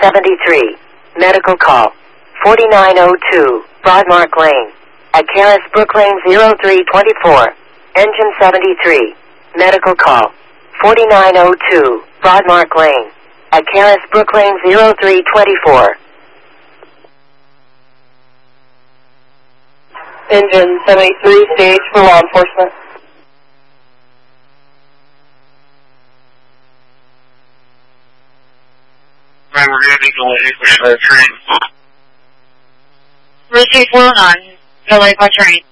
73. Medical call. 4902. Broadmark Lane. At Carisbrook Lane 0324. Engine 73. Medical call. 4902. Broadmark Lane. At Carisbrook Lane 0324. Engine 73, stage for law enforcement. We're going to be delayed for the train. Route 409, delayed by train.